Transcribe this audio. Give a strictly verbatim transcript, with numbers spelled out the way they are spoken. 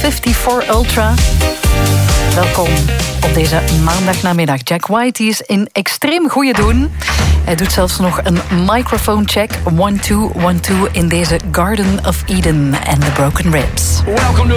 vijfenvijftig Ultra. Welkom op deze maandagnamiddag. Jack White die is in extreem goede doen. Hij doet zelfs nog een microphone check. one two one two in deze Garden of Eden en The Broken Ribs. Welcome to